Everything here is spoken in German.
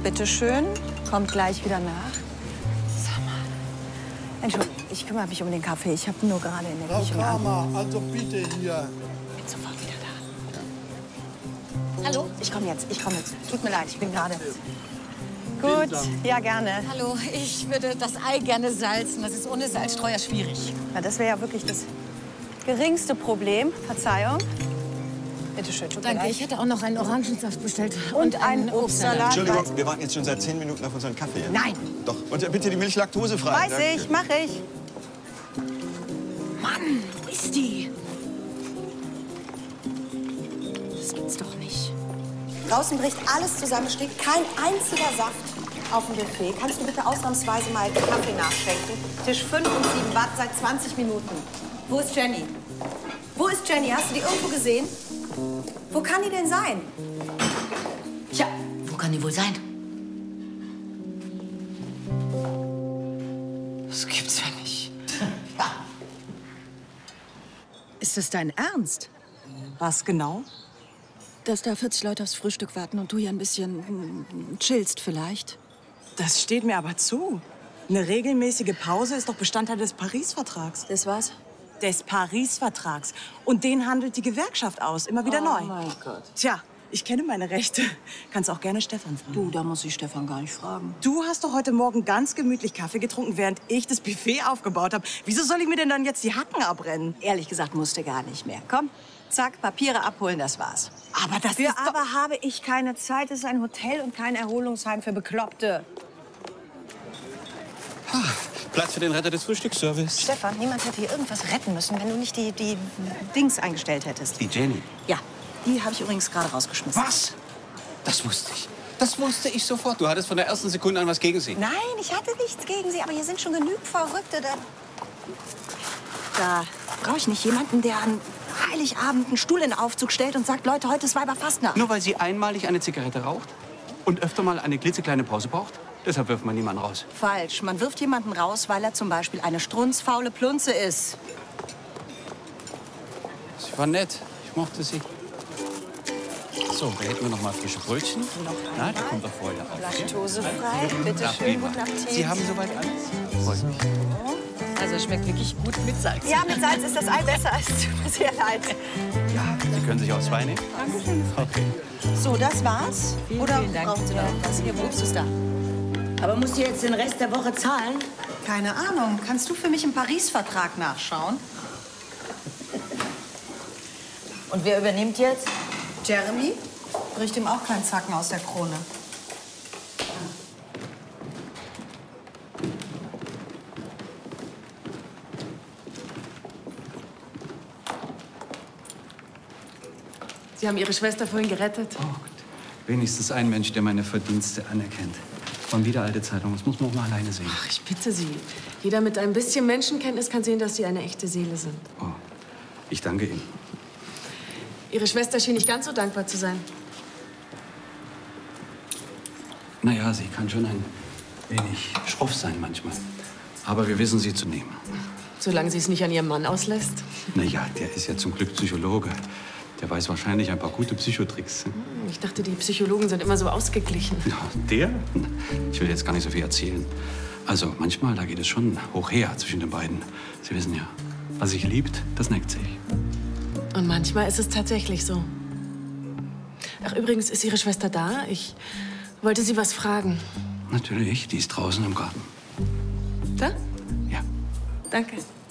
bitteschön. Kommt gleich wieder nach. Sag mal. Entschuldigung, ich kümmere mich um den Kaffee. Ich habe nur gerade in der Küche... Frau Kramer, also bitte hier. Ich bin sofort wieder da. Hallo? Ich komme jetzt. Tut mir leid, ich bin gerade... Gut, ja, gerne. Hallo, ich würde das Ei gerne salzen. Das ist ohne Salzstreuer schwierig. Na, das wäre ja wirklich das geringste Problem. Verzeihung. Bitte schön, tut mir Danke, leid. ich hätte auch noch einen Orangensaft bestellt. Und einen Obstsalat. Entschuldigung, wir warten jetzt schon seit 10 Minuten auf unseren Kaffee. Nein. Doch. Und bitte die Milch laktosefrei. Weiß ich, mach ich. Mann, wo ist die? Das gibt's doch nicht. Draußen bricht alles zusammen, steht kein einziger Saft auf dem Buffet. Kannst du bitte ausnahmsweise mal Kaffee nachschenken? Tisch 5 und 7 warten seit 20 Minuten. Wo ist Jenny? Wo ist Jenny? Hast du die irgendwo gesehen? Wo kann die denn sein? Tja, wo kann die wohl sein? Das gibt's ja nicht. Ja. Ist das dein Ernst? Was genau? Dass da 40 Leute aufs Frühstück warten und du ja ein bisschen chillst vielleicht. Das steht mir aber zu. Eine regelmäßige Pause ist doch Bestandteil des Paris-Vertrags. Das war's? Des Paris-Vertrags. Und den handelt die Gewerkschaft aus, immer wieder neu. Oh mein Gott. Tja, ich kenne meine Rechte. Kannst auch gerne Stefan fragen. Du, da muss ich Stefan gar nicht fragen. Du hast doch heute Morgen ganz gemütlich Kaffee getrunken, während ich das Buffet aufgebaut habe. Wieso soll ich mir denn dann jetzt die Hacken abbrennen? Ehrlich gesagt, musste gar nicht mehr. Komm, zack, Papiere abholen, das war's. Aber das Für ist doch... aber habe ich keine Zeit. Es ist ein Hotel und kein Erholungsheim für Bekloppte. Platz für den Retter des Frühstücksservice. Stefan, niemand hätte hier irgendwas retten müssen, wenn du nicht die Dings eingestellt hättest. Die Jenny. Ja, die habe ich übrigens gerade rausgeschmissen. Was? Das wusste ich. Das wusste ich sofort. Du hattest von der ersten Sekunde an was gegen sie. Nein, ich hatte nichts gegen sie, aber hier sind schon genügend Verrückte. Da brauche ich nicht jemanden, der an Heiligabend einen Stuhl in den Aufzug stellt und sagt, Leute, heute ist Weiberfastnacht. Nur weil sie einmalig eine Zigarette raucht und öfter mal eine klitzekleine Pause braucht? Deshalb wirft man niemanden raus. Falsch. Man wirft jemanden raus, weil er zum Beispiel eine strunzfaule Plunze ist. Sie war nett. Ich mochte sie. So, da hätten wir noch mal frische Brötchen. Na, da kommt doch Freude auf. Laktosefrei. Bitte schön, guten Appetit. Sie haben soweit alles? Freut mich. Also es schmeckt wirklich gut mit Salz. Ja, mit Salz ist das Ei besser. Es tut mir sehr leid. Ja, Sie können sich auch 2 nehmen. Dankeschön. Okay. So, das war's? Oder vielen Dank. brauchen Sie noch was? Ihr Obst ist da. Aber musst du jetzt den Rest der Woche zahlen? Keine Ahnung. Kannst du für mich im Paris-Vertrag nachschauen? Und wer übernimmt jetzt? Jeremy? Bricht ihm auch keinen Zacken aus der Krone. Sie haben Ihre Schwester vorhin gerettet. Oh Gott. Wenigstens ein Mensch, der meine Verdienste anerkennt. Von wieder alte Zeitung. Das muss man auch mal alleine sehen. Ach, ich bitte Sie. Jeder mit ein bisschen Menschenkenntnis kann sehen, dass Sie eine echte Seele sind. Oh, ich danke Ihnen. Ihre Schwester schien nicht ganz so dankbar zu sein. Naja, sie kann schon ein wenig schroff sein manchmal. Aber wir wissen sie zu nehmen. Solange sie es nicht an Ihrem Mann auslässt. Naja, der ist ja zum Glück Psychologe. Der weiß wahrscheinlich ein paar gute Psychotricks. Ich dachte, die Psychologen sind immer so ausgeglichen. Ja, der? Ich will jetzt gar nicht so viel erzählen. Also manchmal, da geht es schon hoch her zwischen den beiden. Sie wissen ja, was sich liebt, das neckt sich. Und manchmal ist es tatsächlich so. Ach, übrigens, ist Ihre Schwester da? Ich wollte Sie was fragen. Natürlich, die ist draußen im Garten. Da? Ja. Danke.